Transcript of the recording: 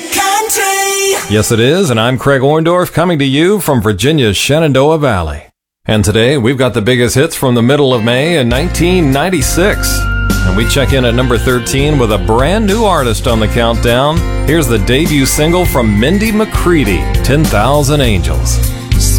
country. Yes, it is, and I'm Craig Orndorff coming to you from Virginia's Shenandoah Valley. And today, we've got the biggest hits from the middle of May in 1996. And we check in at number 13 with a brand new artist on the countdown. Here's the debut single from Mindy McCready, 10,000 Angels.